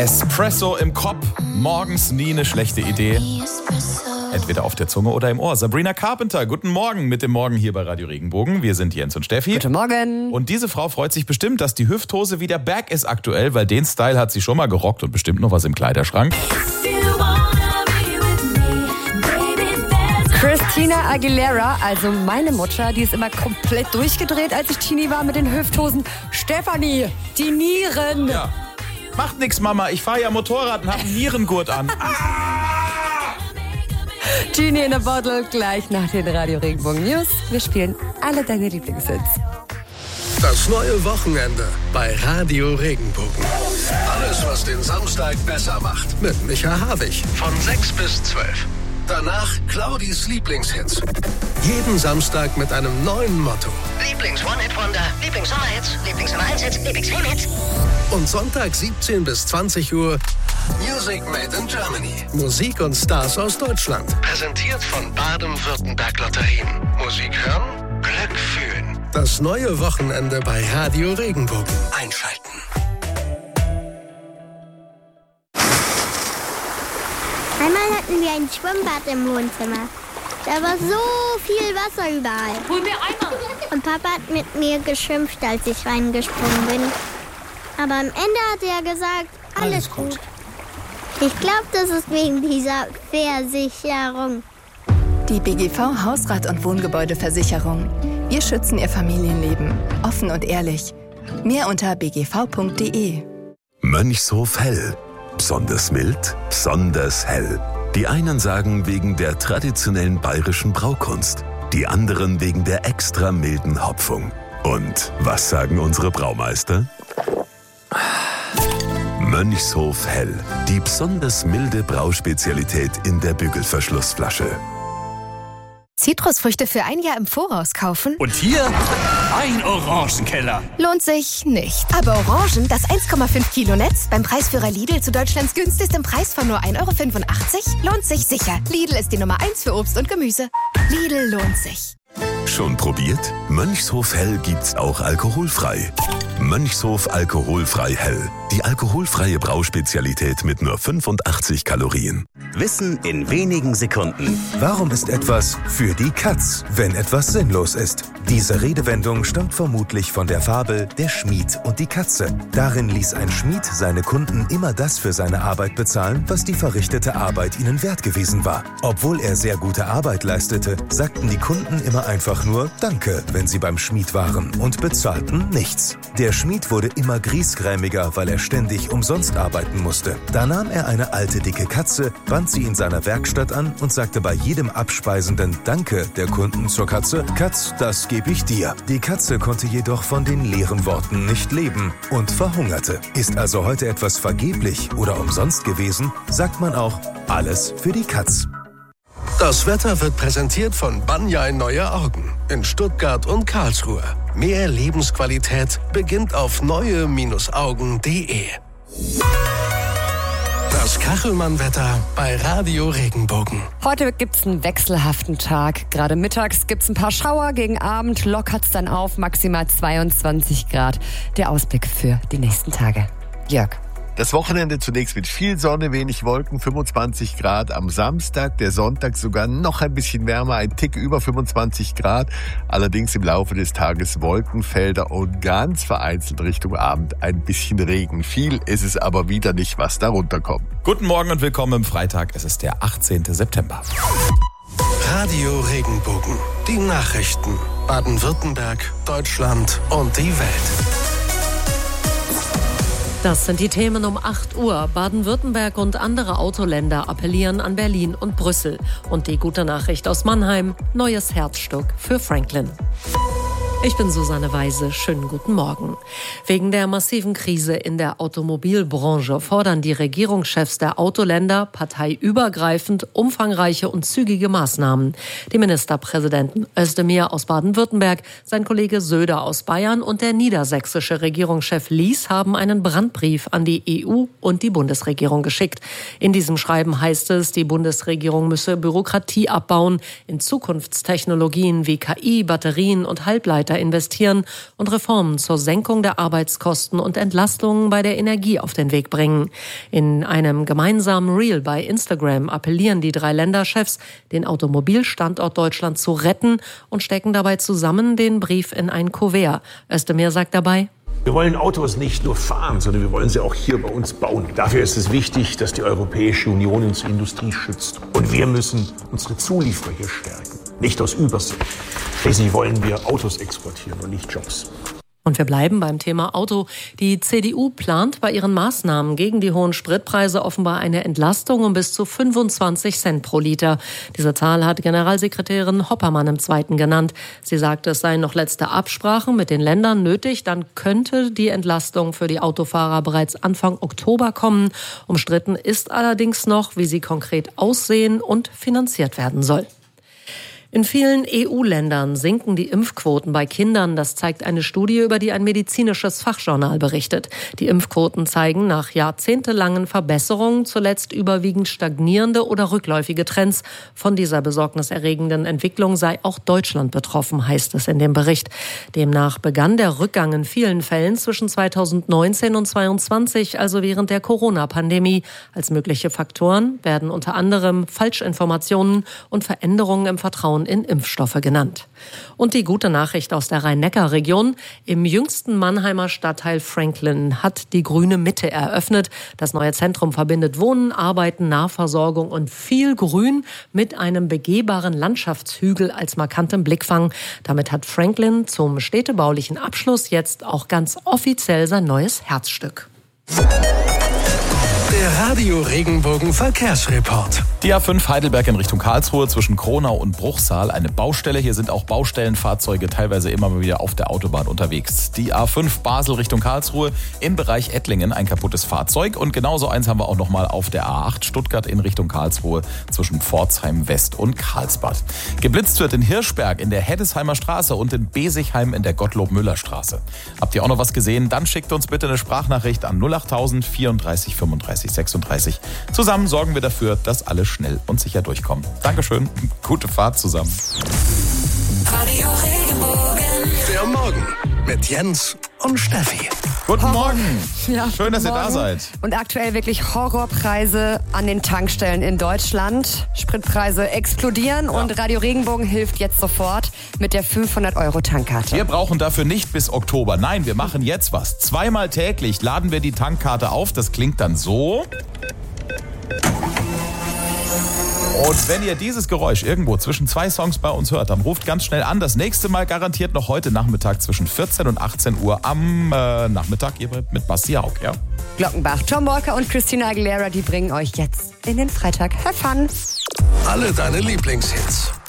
Espresso im Kopf, morgens nie eine schlechte Idee. Entweder auf der Zunge oder im Ohr. Sabrina Carpenter, guten Morgen mit dem Morgen hier bei Radio Regenbogen. Wir sind Jens und Steffi. Guten Morgen. Und diese Frau freut sich bestimmt, dass die Hüfthose wieder back ist aktuell, weil den Style hat sie schon mal gerockt und bestimmt noch was im Kleiderschrank. Christina Aguilera, also meine Mutter, die ist immer komplett durchgedreht, als ich Teenie war mit den Hüfthosen. Stefanie, die Nieren. Ja. Macht nix, Mama. Ich fahre ja Motorrad und habe einen Nierengurt an. Genie in a Bottle, gleich nach den Radio Regenbogen News. Wir spielen alle deine Lieblingshits. Das neue Wochenende bei Radio Regenbogen. Alles, was den Samstag besser macht. Mit Micha Havig von 6 bis 12. Danach Claudis Lieblingshits. Jeden Samstag mit einem neuen Motto. Lieblings-One-Hit-Wonder, Lieblings-Sommerhits, Lieblings-Nummer-1-Hits, Lieblings-Film-Hits. Und Sonntag 17 bis 20 Uhr Music Made in Germany. Musik und Stars aus Deutschland. Präsentiert von Baden-Württemberg Lotterien. Musik hören, Glück fühlen. Das neue Wochenende bei Radio Regenbogen. Einschalten. Einmal hatten wir ein Schwimmbad im Wohnzimmer. Da war so viel Wasser überall. Hol mir Eimer. Und Papa hat mit mir geschimpft, als ich reingesprungen bin. Aber am Ende hat er gesagt, alles gut. Ich glaube, das ist wegen dieser Versicherung. Die BGV Hausrat- und Wohngebäudeversicherung. Wir schützen Ihr Familienleben. Offen und ehrlich. Mehr unter bgv.de. Mönchshof Hell. Besonders mild, besonders hell. Die einen sagen wegen der traditionellen bayerischen Braukunst, die anderen wegen der extra milden Hopfung. Und was sagen unsere Braumeister? Mönchshof Hell, die besonders milde Brauspezialität in der Bügelverschlussflasche. Zitrusfrüchte für ein Jahr im Voraus kaufen? Und hier ein Orangenkeller. Lohnt sich nicht. Aber Orangen, das 1,5 Kilo Netz, beim Preisführer Lidl zu Deutschlands günstigstem Preis von nur 1,85 €, lohnt sich sicher. Lidl ist die Nummer 1 für Obst und Gemüse. Lidl lohnt sich. Schon probiert? Mönchshof Hell gibt's auch alkoholfrei. Mönchshof alkoholfrei Hell. Die alkoholfreie Brauspezialität mit nur 85 Kalorien. Wissen in wenigen Sekunden. Warum ist etwas für die Katz, wenn etwas sinnlos ist? Diese Redewendung stammt vermutlich von der Fabel Der Schmied und die Katze. Darin ließ ein Schmied seine Kunden immer das für seine Arbeit bezahlen, was die verrichtete Arbeit ihnen wert gewesen war. Obwohl er sehr gute Arbeit leistete, sagten die Kunden immer einfach nur Danke, wenn sie beim Schmied waren und bezahlten nichts. Der Schmied wurde immer griesgrämiger, weil er ständig umsonst arbeiten musste. Da nahm er eine alte, dicke Katze, band sie in seiner Werkstatt an und sagte bei jedem abspeisenden Danke der Kunden zur Katze, Katz, das gebe ich dir. Die Katze konnte jedoch von den leeren Worten nicht leben und verhungerte. Ist also heute etwas vergeblich oder umsonst gewesen, sagt man auch alles für die Katz. Das Wetter wird präsentiert von Banjai Neue Augen in Stuttgart und Karlsruhe. Mehr Lebensqualität beginnt auf neue-augen.de. Das Kachelmann-Wetter bei Radio Regenbogen. Heute gibt's einen wechselhaften Tag. Gerade mittags gibt's ein paar Schauer, gegen Abend lockert's dann auf, maximal 22 Grad. Der Ausblick für die nächsten Tage. Jörg. Das Wochenende zunächst mit viel Sonne, wenig Wolken, 25 Grad. Am Samstag, der Sonntag sogar noch ein bisschen wärmer, ein Tick über 25 Grad. Allerdings im Laufe des Tages Wolkenfelder und ganz vereinzelt Richtung Abend ein bisschen Regen. Viel ist es aber wieder nicht, was darunter kommt. Guten Morgen und willkommen im Freitag. Es ist der 18. September. Radio Regenbogen. Die Nachrichten. Baden-Württemberg, Deutschland und die Welt. Das sind die Themen um 8 Uhr. Baden-Württemberg und andere Autoländer appellieren an Berlin und Brüssel. Und die gute Nachricht aus Mannheim, neues Herzstück für Franklin. Ich bin Susanne Weise. Schönen guten Morgen. Wegen der massiven Krise in der Automobilbranche fordern die Regierungschefs der Autoländer parteiübergreifend umfangreiche und zügige Maßnahmen. Die Ministerpräsidenten Özdemir aus Baden-Württemberg, sein Kollege Söder aus Bayern und der niedersächsische Regierungschef Lies haben einen Brandbrief an die EU und die Bundesregierung geschickt. In diesem Schreiben heißt es, die Bundesregierung müsse Bürokratie abbauen, in Zukunftstechnologien wie KI, Batterien und Halbleiter weiter investieren und Reformen zur Senkung der Arbeitskosten und Entlastungen bei der Energie auf den Weg bringen. In einem gemeinsamen Reel bei Instagram appellieren die 3 Länderchefs, den Automobilstandort Deutschland zu retten und stecken dabei zusammen den Brief in ein Kuvert. Özdemir sagt dabei: Wir wollen Autos nicht nur fahren, sondern wir wollen sie auch hier bei uns bauen. Dafür ist es wichtig, dass die Europäische Union unsere Industrie schützt. Und wir müssen unsere Zulieferer hier stärken, nicht aus Übersee. Schließlich wollen wir Autos exportieren und nicht Jobs. Und wir bleiben beim Thema Auto. Die CDU plant bei ihren Maßnahmen gegen die hohen Spritpreise offenbar eine Entlastung um bis zu 25 Cent pro Liter. Diese Zahl hat Generalsekretärin Hoppermann im Zweiten genannt. Sie sagte, es seien noch letzte Absprachen mit den Ländern nötig. Dann könnte die Entlastung für die Autofahrer bereits Anfang Oktober kommen. Umstritten ist allerdings noch, wie sie konkret aussehen und finanziert werden soll. In vielen EU-Ländern sinken die Impfquoten bei Kindern. Das zeigt eine Studie, über die ein medizinisches Fachjournal berichtet. Die Impfquoten zeigen nach jahrzehntelangen Verbesserungen zuletzt überwiegend stagnierende oder rückläufige Trends. Von dieser besorgniserregenden Entwicklung sei auch Deutschland betroffen, heißt es in dem Bericht. Demnach begann der Rückgang in vielen Fällen zwischen 2019 und 2022, also während der Corona-Pandemie. Als mögliche Faktoren werden unter anderem Falschinformationen und Veränderungen im Vertrauen in Impfstoffe genannt. Und die gute Nachricht aus der Rhein-Neckar-Region: Im jüngsten Mannheimer Stadtteil Franklin hat die Grüne Mitte eröffnet. Das neue Zentrum verbindet Wohnen, Arbeiten, Nahversorgung und viel Grün mit einem begehbaren Landschaftshügel als markantem Blickfang. Damit hat Franklin zum städtebaulichen Abschluss jetzt auch ganz offiziell sein neues Herzstück. Der Radio Regenbogen Verkehrsreport. Die A5 Heidelberg in Richtung Karlsruhe zwischen Kronau und Bruchsal. Eine Baustelle. Hier sind auch Baustellenfahrzeuge teilweise immer mal wieder auf der Autobahn unterwegs. Die A5 Basel Richtung Karlsruhe im Bereich Ettlingen. Ein kaputtes Fahrzeug. Und genauso eins haben wir auch nochmal auf der A8 Stuttgart in Richtung Karlsruhe zwischen Pforzheim West und Karlsbad. Geblitzt wird in Hirschberg in der Heddesheimer Straße und in Besigheim in der Gottlob-Müller-Straße. Habt ihr auch noch was gesehen? Dann schickt uns bitte eine Sprachnachricht an 08000 34 35 36. Zusammen sorgen wir dafür, dass alle schnell und sicher durchkommen. Dankeschön. Gute Fahrt zusammen. Radio Regenbogen. Der Morgen mit Jens und Steffi. Guten Morgen. Ja, schön, dass ihr da Morgen. seid. Und aktuell wirklich Horrorpreise an den Tankstellen in Deutschland. Spritpreise explodieren und Radio Regenbogen hilft jetzt sofort mit der 500-Euro-Tankkarte. Wir brauchen dafür nicht bis Oktober. Nein, wir machen jetzt was. 2-mal täglich laden wir die Tankkarte auf. Das klingt dann so. Und wenn ihr dieses Geräusch irgendwo zwischen 2 Songs bei uns hört, dann ruft ganz schnell an. Das nächste Mal garantiert noch heute Nachmittag zwischen 14 und 18 Uhr am Nachmittag hier mit Basti Haug, ja? Glockenbach, Tom Walker und Christina Aguilera, die bringen euch jetzt in den Freitag. Have fun! Alle deine Lieblingshits.